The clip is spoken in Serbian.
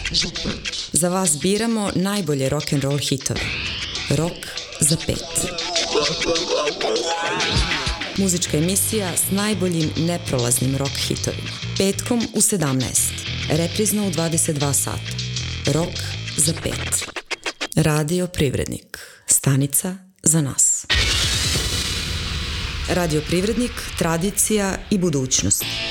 Za vas biramo najbolje rock'n'roll hitove. Rock za 5. Muzička emisija s najboljim neprolaznim rock hitovima. Petkom u 17. Reprizno u 22 sata. Rock za 5. Radio Privrednik. Stanica za nas. Radio Privrednik, tradicija i budućnost.